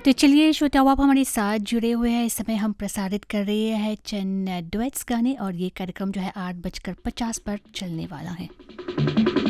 तो चलिए श्रोताओ, आप हमारे साथ जुड़े हुए हैं। इस समय हम प्रसारित कर रहे हैं चंद डुएट्स गाने और ये कार्यक्रम जो है 8:50 पर चलने वाला है।